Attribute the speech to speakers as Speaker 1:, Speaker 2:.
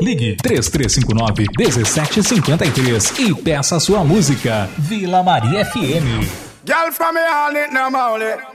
Speaker 1: Ligue 3359-1753 e peça sua música. Vila Maria FM.
Speaker 2: Girl from me on it now, Molly.